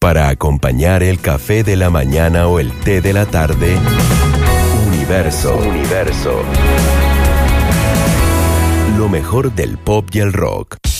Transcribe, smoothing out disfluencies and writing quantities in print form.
Para acompañar el café de la mañana o el té de la tarde, Universo. Lo mejor del pop y el rock.